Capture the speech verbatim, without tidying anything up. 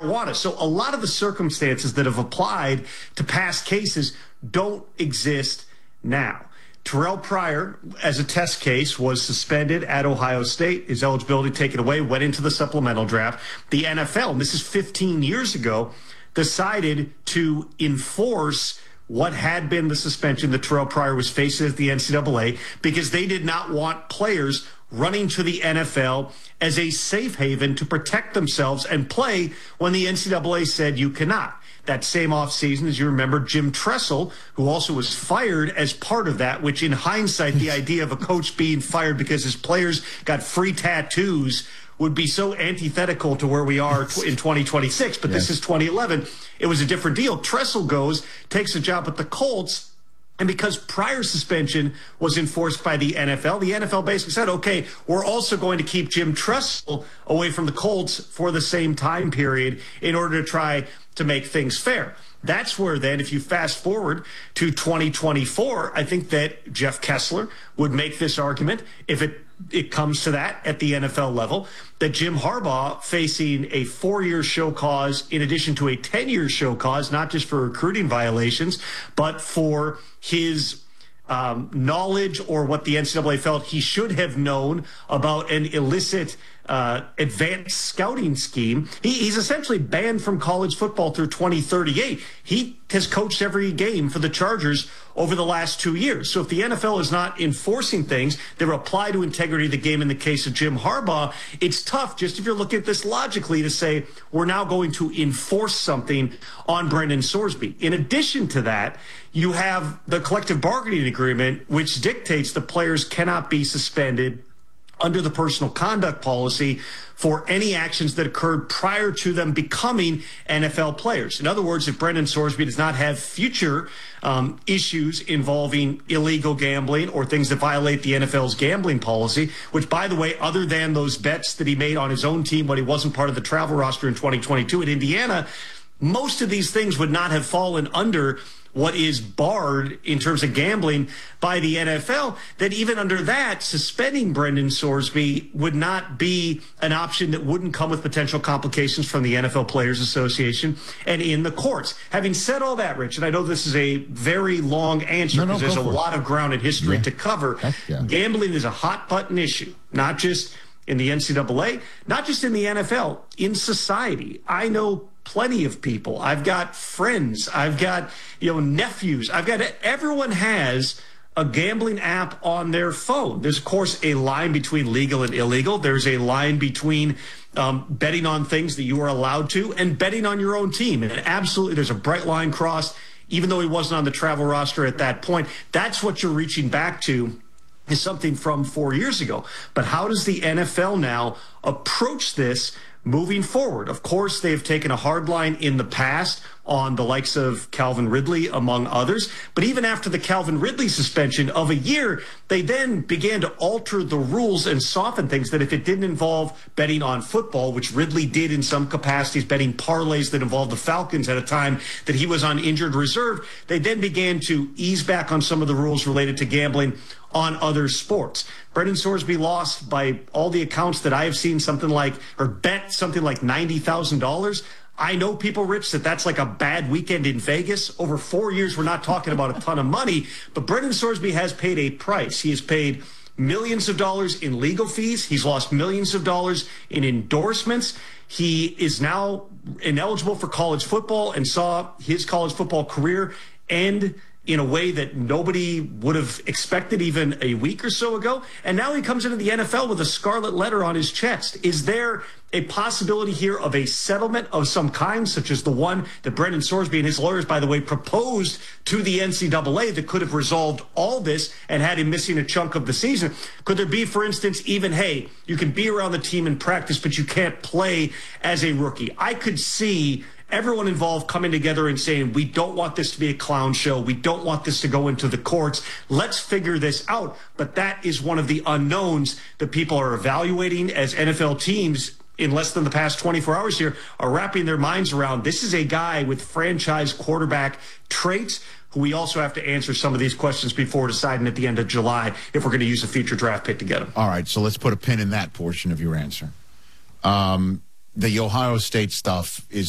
marijuana. So a lot of the circumstances that have applied to past cases don't exist now. Terrell Pryor, as a test case, was suspended at Ohio State. His eligibility taken away, went into the supplemental draft. The N F L, and this is fifteen years ago, decided to enforce what had been the suspension that Terrell Pryor was facing at the N C double A because they did not want players running to the N F L as a safe haven to protect themselves and play when the N C double A said you cannot. That same offseason, as you remember, Jim Tressel, who also was fired as part of that, which in hindsight, the idea of a coach being fired because his players got free tattoos would be so antithetical to where we are in twenty twenty-six. But yes. This is twenty eleven. It was a different deal. Tressel goes, takes a job at the Colts. And because prior suspension was enforced by the N F L, the N F L basically said, okay, we're also going to keep Jim Tressel away from the Colts for the same time period in order to try to make things fair. That's where then, if you fast forward to twenty twenty-four, I think that Jeff Kessler would make this argument, if it it comes to that at the N F L level, that Jim Harbaugh facing a four-year show cause in addition to a ten-year show cause, not just for recruiting violations, but for his um, knowledge or what the N C double A felt he should have known about an illicit uh, advanced scouting scheme. He, he's essentially banned from college football through twenty thirty-eight. He has coached every game for the Chargers over the last two years. So if the N F L is not enforcing things that apply to integrity of the game in the case of Jim Harbaugh, it's tough, just if you're looking at this logically, to say we're now going to enforce something on Brendan Sorsby. In addition to that, you have the collective bargaining agreement, which dictates the players cannot be suspended under the personal conduct policy for any actions that occurred prior to them becoming N F L players. In other words, if Brendan Sorsby does not have future um, issues involving illegal gambling or things that violate the N F L's gambling policy, which, by the way, other than those bets that he made on his own team when he wasn't part of the travel roster in twenty twenty-two at Indiana, most of these things would not have fallen under what is barred in terms of gambling by the N F L, that even under that, suspending Brendan Sorsby would not be an option that wouldn't come with potential complications from the N F L Players Association and in the courts. Having said all that, Rich, and I know this is a very long answer because no, no, there's a lot of ground in history yeah. to cover, yeah. Gambling is a hot-button issue, not just in the N C double A, not just in the N F L, in society. I know plenty of people. I've got friends. I've got, you know, nephews. I've got, everyone has a gambling app on their phone. There's, of course, a line between legal and illegal. There's a line between um, betting on things that you are allowed to and betting on your own team. And absolutely, there's a bright line crossed, even though he wasn't on the travel roster at that point. That's what you're reaching back to, is something from four years ago. But how does the N F L now approach this moving forward? Of course, they have taken a hard line in the past on the likes of Calvin Ridley, among others. But even after the Calvin Ridley suspension of a year, they then began to alter the rules and soften things, that if it didn't involve betting on football, which Ridley did in some capacities, betting parlays that involved the Falcons at a time that he was on injured reserve, they then began to ease back on some of the rules related to gambling on other sports. Brendan Sorsby lost, by all the accounts that I have seen, something like, or bet something like ninety thousand dollars. I know people, Rich, that that's like a bad weekend in Vegas. Over four years, we're not talking about a ton of money, but Brendan Sorsby has paid a price. He has paid millions of dollars in legal fees. He's lost millions of dollars in endorsements. He is now ineligible for college football and saw his college football career end in a way that nobody would have expected even a week or so ago. And now he comes into the N F L with a scarlet letter on his chest. Is there a possibility here of a settlement of some kind, such as the one that Brendan Sorsby and his lawyers, by the way, proposed to the N C double A, that could have resolved all this and had him missing a chunk of the season? Could there be, for instance, even, hey, you can be around the team in practice, but you can't play as a rookie? I could see everyone involved coming together and saying, we don't want this to be a clown show. We don't want this to go into the courts. Let's figure this out. But that is one of the unknowns that people are evaluating as N F L teams in less than the past twenty-four hours here are wrapping their minds around. This is a guy with franchise quarterback traits who we also have to answer some of these questions before deciding at the end of July if we're going to use a future draft pick to get him. All right, so let's put a pin in that portion of your answer. Um, the Ohio State stuff is